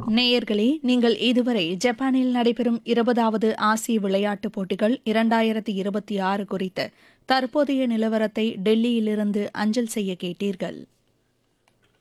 நேயர்களே, நீங்கள் இதுவரை ஜப்பானில் நடைபெறும் 20வது ஆசிய விளையாட்டுப் போட்டிகள் 2026 குறித்த தற்போதைய நிலவரத்தை டெல்லியிலிருந்து அஞ்சல் செய்ய கேட்டீர்கள்.